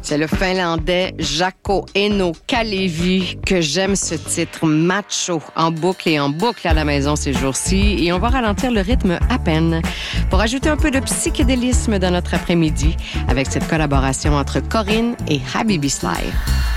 C'est le Finlandais Jaakko Eino Kalevi que j'aime ce titre macho en boucle et en boucle à la maison ces jours-ci et on va ralentir le rythme à peine pour ajouter un peu de psychédélisme dans notre après-midi avec cette collaboration entre Corinne et Habibi Sly.